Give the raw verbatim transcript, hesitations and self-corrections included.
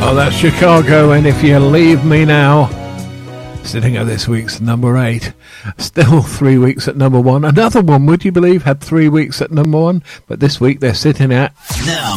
Oh, that's Chicago, and If You Leave Me Now. Sitting at this week's number eight. Still three weeks at number one. Another one, would you believe, had three weeks at number one. But this week they're sitting at... Now,